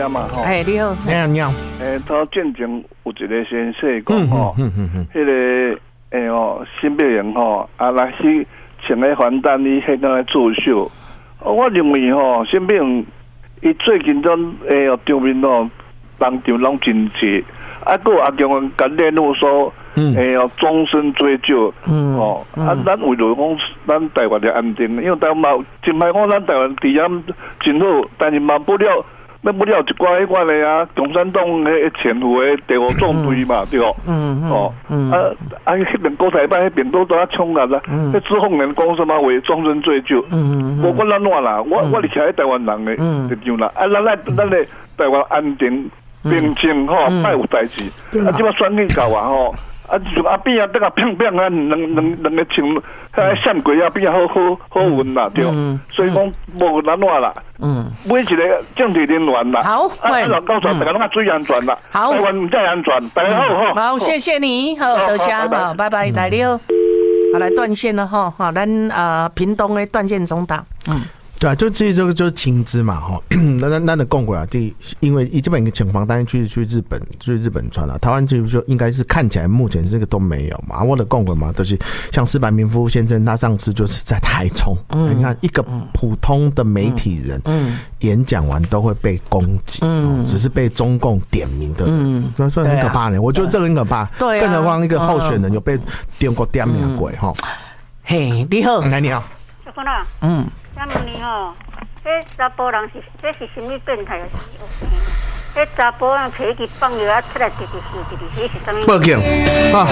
点嘛吼。 你好， 你好。 头进前有一个先生讲吼，迄个新病人吼，若是穿个防弹衣，迄个作秀。我认为吼，新病人伊最近种场面吼，人场拢真济，还有阿强甲联络说。终身追究，咱为了讲咱台湾的安定，因为台湾嘛，真歹讲咱台湾治安真好，但是嘛不了一寡迄款的啊，共产党迄潜伏的第五纵队嘛，对哦，迄边国台办迄边都在冲啊啦，迄朱凤莲讲什么为终身追究，无管咱怎啦，我是徛喺台湾人的就样啦，咱的台湾安定平静吼，莫有代志，即摆选举到啊吼。就阿边等下砰砰啊，两个枪，闪过啊边好运啦，对。所以讲无难话啦。每一个政治人员啦， 好， 老高大家拢注意安全啦。 好， 台湾唔再安全，大家好。 好，谢谢你，好，多谢，好，拜拜，来了，好来断线了哈，好，咱屏东的断线中档， 对啊，就其实这个就是情资嘛，哈，那的共轨啊，因为基本一个情况，当然去日本传了，台湾就应该是看起来目前这个都没有嘛，我的共轨嘛，就是像矢板明夫先生，他上次就是在台中，你看一个普通的媒体人，演讲完都会被攻击，只是被中共点名的人，所以很可怕呢。我觉得这个很可怕， 对， 更何况一个候选人有被点过点名过哈。 嘿，你好， 来你好， 想问你吼，迄查甫人这是什么变态啊？迄查甫人摕去放药啊，出来直，迄是什么？ 报警啊！